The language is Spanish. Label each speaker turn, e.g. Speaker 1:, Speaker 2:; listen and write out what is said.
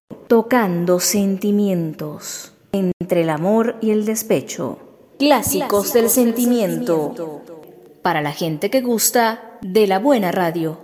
Speaker 1: tocando sentimientos entre el amor y el despecho. Clásicos del sentimiento. Para la gente que gusta de la buena radio.